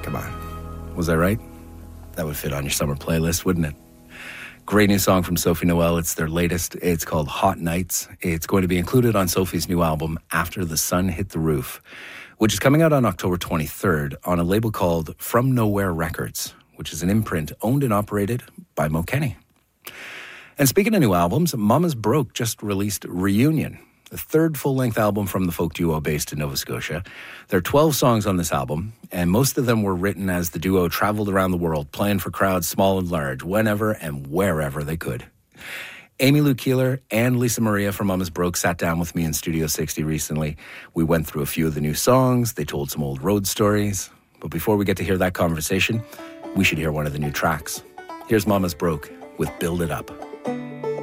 Come on. Was I right? That would fit on your summer playlist, wouldn't it? Great new song from Sophie Noel. It's their latest. It's called Hot Nights. It's going to be included on Sophie's new album, After the Sun Hit the Roof, which is coming out on October 23rd on a label called From Nowhere Records, which is an imprint owned and operated by Mo Kenny. And speaking of new albums, Mama's Broke just released Reunion, the third full-length album from the folk duo based in Nova Scotia. There are 12 songs on this album, and most of them were written as the duo traveled around the world, playing for crowds small and large, whenever and wherever they could. Amy Lou Keeler and Lisa Maria from Mama's Broke sat down with me in Studio 60 recently. We went through a few of the new songs. They told some old road stories. But before we get to hear that conversation, we should hear one of the new tracks. Here's Mama's Broke with Build It Up.